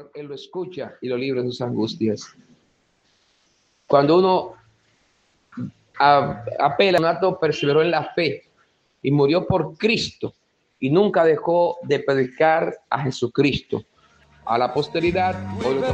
Señor, Él lo escucha y lo libra de sus angustias. Cuando uno apela, Donato perseveró en la fe y murió por Cristo y nunca dejó de predicar a Jesucristo. A la posteridad, hoy lo